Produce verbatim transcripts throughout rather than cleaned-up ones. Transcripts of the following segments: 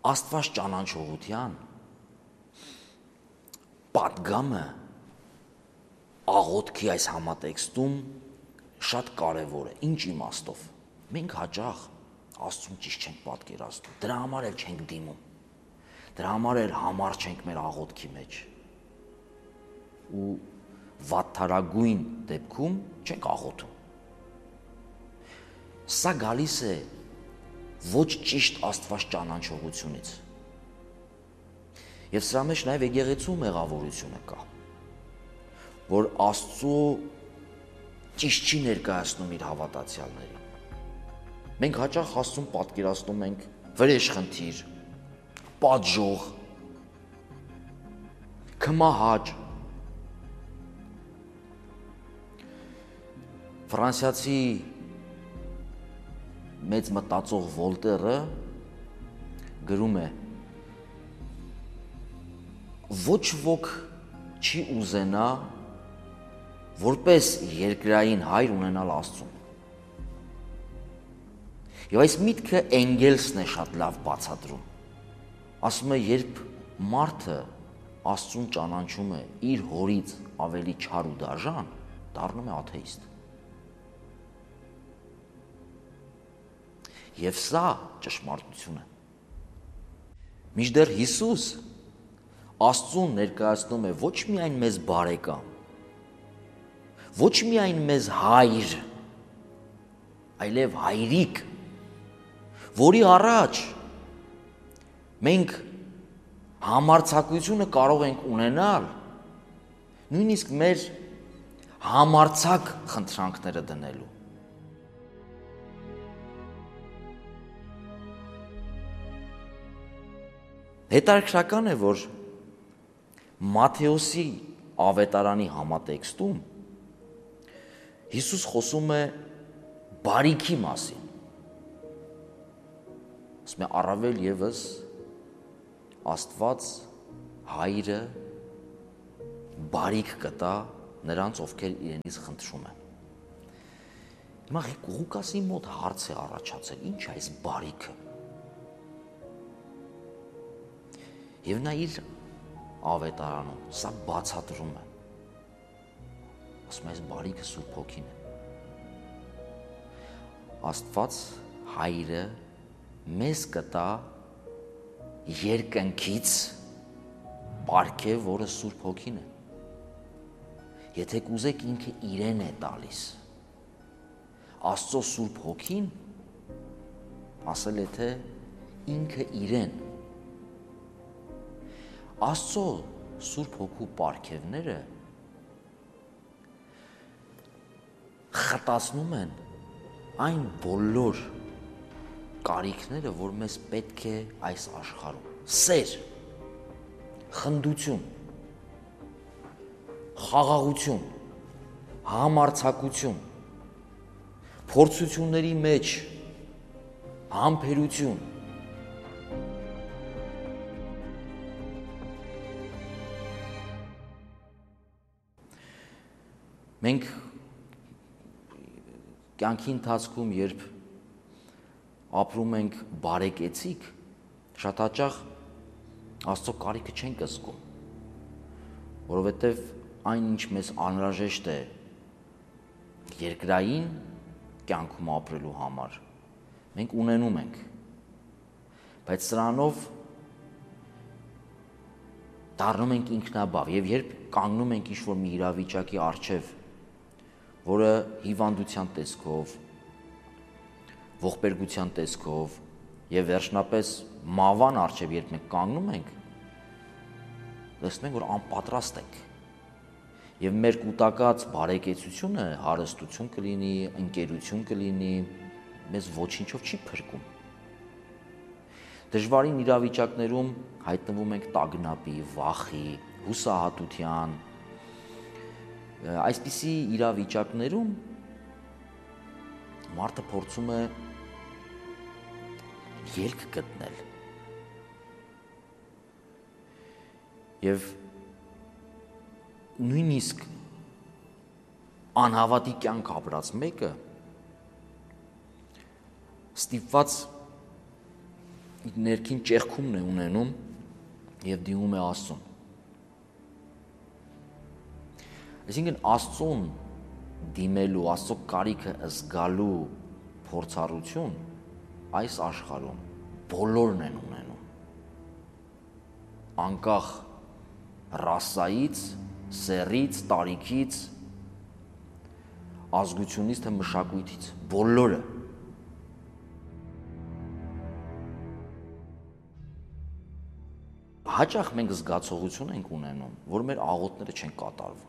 Աստված ճանաչողության պատգամը աղոթքի այս համատեքստում շատ կարևոր է։ Ինչ իմաստով։ Մենք հաճախ Աստծուն ճիշտ չենք պատկերացնում, դրա համար էլ չենք դիմում, դրա համար էլ համար չենք մեր աղոթքի մեջ ու վատթարագույն դեպքում չենք աղոթում։ Սա գալիս է ոչ ճիշտ Աստված ճանաչողությունից։ Եվ սրա մեջ նաև եկեղեցու մեղավորությունը կա, որ Աստծո ճիշտ չի ներկայացնում իր հավատացյալներին։ Մենք հաճախ Աստծուն պատկերացնում ենք վրեժխնդիր, պատժող, քմահաճ։ Ֆրանսիացի մեծ մտածող Վոլտերը գրում է. ոչ ոք չի ուզենա որպես երկրային հայր ունենալ Աստծուն։ Եվ այս միտքը Էնգելսն է շատ լավ բացատրում։ Ասում է, երբ մարդը Աստծուն ճանաչում է իր հորից ավելի չար ու դաժան, դառնում է աթեիստ։ Եվ սա ճշմարտություն է։ Մինչդեռ Հիսուս Աստծուն ներկայացնում է ոչ միայն մեզ բարեկամ, ոչ միայն մեզ հայր, այլև հայրիկ, որի առաջ մենք համարձակությունը կարող ենք ունենալ, նույնիսկ մեր համարձակ խնդրանքները դնելու։ Հետաքրքրական է, որ Մատթեոսի ավետարանի համատեքստում Հիսուս խոսում է բարիքի մասին։ Ասում է առավել ևս Աստված հայրը բարիք կտա նրանց, ովքեր իրենից խնդրում են։ Հիմա Ղուկասի մոտ հարց է առաջացել, ինչ է այս բարիքը։ Եվ նա իր ավետարանում սա բացատրում է։ Ասում է, այս բարիքը Սուրբ Հոգին է։ Աստված հայրը մեզ կտա երկնքից պարգև, որը Սուրբ Հոգին է։ Եթե կուզեք, ինքը իրեն է տալիս։ Աստծո Սուրբ Հոգին ասել է, թե ինքը իրեն։ Աստծո Սուրբ Հոգու պարգևները խտացնում են այն բոլոր կարիքները, որ մեզ պետք է այս աշխարհում։ Սեր, խնդություն, խաղաղություն, համարձակություն, փորձությունների մեջ համբերություն։ Մենք կյանքի ընթացքում, երբ ապրում ենք բարեկեցիկ, շատ հաճախ Աստծո կարիքը չենք զգում, որովհետև այն, ինչ մեզ անհրաժեշտ է երկրային կյանքում ապրելու համար, մենք ունենում ենք, բայց սրանով դառնում ենք ինքնաբավ, եւ երբ կանգնում ենք ինչ-որ մի իրավիճակի առջև, որը հիվանդության տեսքով, ողբերգության տեսքով եւ վերջնապես մավան առջև, երբ մենք կանգնում ենք, տեսնում ենք, որ անպատրաստ ենք։ Եվ մեր կուտակած բարեկեցությունը հարստություն կլինի, ընկերություն կլինի, մեզ ոչինչով չի փրկում։ Դժվարին իրավիճակներում հայտնվում ենք տագնապի, վախի, հուսահատության, այսպիսի իրավիճակներում մարդը փորձում է ելք գտնել եւ նույնիսկ անհավատի կյանք ապրած մեկը ստիպված ներքին ճեղքումն է ունենում եւ դիմում է Աստծուն։ Այսինքն Աստծուն դիմելու, Աստծո կարիքը զգալու փորձառություն այս աշխարհում բոլորն են ունենում։ Անկախ ռասայից, սեռից, տարիքից, ազգությունից թե մշակույթից, բոլորը։ Հաճախ մենք զգացողություն ենք ունենում, որ մեր աղոթները չեն կատարվում։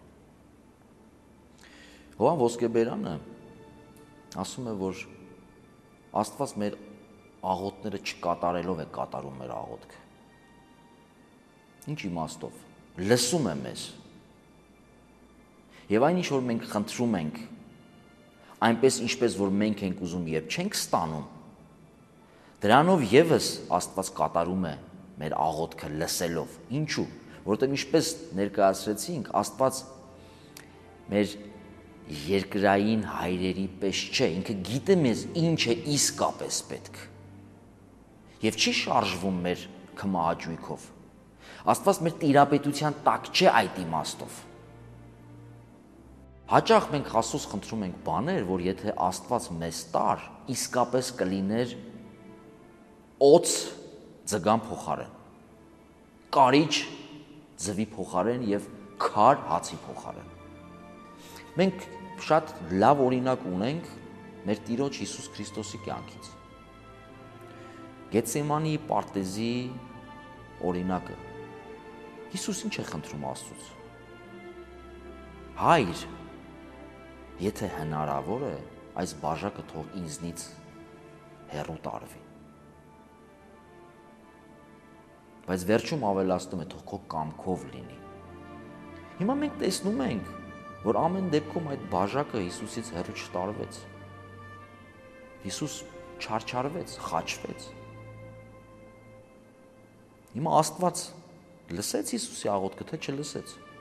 Հովհան Ոսկեբերանը ասում է, որ Աստված մեր աղոթները չկատարելով է կատարում մեր աղոթքը։ Ինչ իմաստով։ Լսում է մեզ։ Եվ այն ինչ որ մենք խնդրում ենք, այնպես ինչպես որ մենք ենք ուզում եւ չենք ստանում, դրանով եւս Աստված կատարում է մեր աղոթքը լսելով։ Ինչու՞։ Որովհետեւ ինչպես ներկայացրեցինք, Աստված մեր երկրային հայրերի պես չէ, ինքը գիտե մեզ ինչ է իսկապես պետք եւ չի շարժվում մեր քմահաճույքով։ Աստված մեր տիրապետության տակ չէ այդ իմաստով։ Հաճախ մենք Աստծուց խնդրում ենք բաներ, որ եթե Աստված մեզ տար, իսկապես կլիներ օծ ձգան փոխարեն, կարիճ ձվի փոխարեն եւ քար հացի փոխարեն։ Մենք շատ լավ օրինակ ունենք մեր Տիրոջ Հիսուս Քրիստոսի կյանքից։ Գեթսեմանի պարտեզի օրինակը։ Հիսուս ինչ է խնդրում Աստծուց։ Հայր, եթե հնարավոր է, այս բաժակը թող ինձնից հեռու տարվի։ Բայց վերջում ավելացնում է, թող քո կամքով լինի։ Հիմա մենք տեսնում ենք, որ ամեն դեպքում այդ բաժակը Հիսուսից հեռու չտարվեց։ Հիսուս չարչարվեց, խաչվեց։ Հիմա Աստված լսեց Հիսուսի աղոթքը, թե չլսեց։